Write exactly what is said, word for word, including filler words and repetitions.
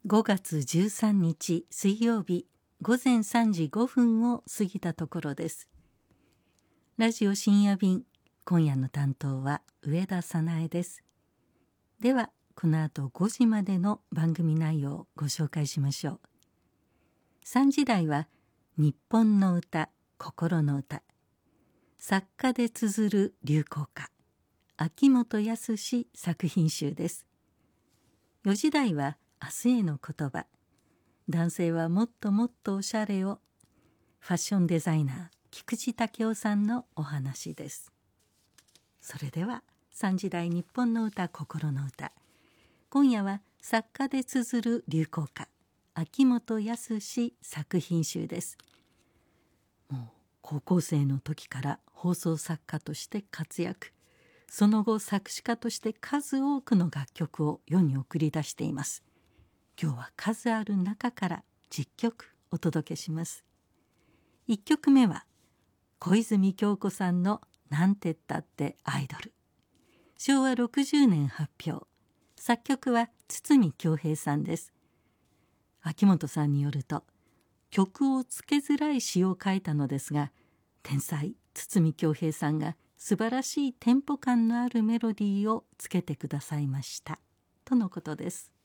ごがつじゅうさんにち水曜日ごぜんさんじごふんを過ぎたところです。ラジオ深夜便、今夜の担当は上田早苗です。ではこの後ごじまでの番組内容をご紹介しましょう。さんじ台は日本の歌、心の歌、作家で綴る流行歌、秋元康作品集です。よじ台は明日への言葉、男性はもっともっとおしゃれを、ファッションデザイナー菊池武雄さんのお話です。それではさんじ台日本の歌、心の歌、今夜は作家で綴る流行歌、秋元康作品集です。もう高校生の時から放送作家として活躍、その後作詞家として数多くの楽曲を世に送り出しています。今日は数ある中からじっきょくお届けします。いっきょくめは小泉今日子さんのなんてったってアイドル、しょうわろくじゅうねん発表、作曲は筒美京平さんです。秋元さんによると、曲をつけづらい詩を書いたのですが、天才筒美京平さんが素晴らしいテンポ感のあるメロディーをつけてくださいましたとのことです。